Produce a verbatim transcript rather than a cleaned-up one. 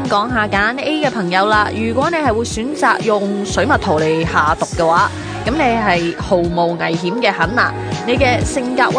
講下揀 A 嘅朋友啦。如果你係會選擇用水蜜桃嚟下毒嘅話，咁你係毫無危險嘅很啊！你嘅性格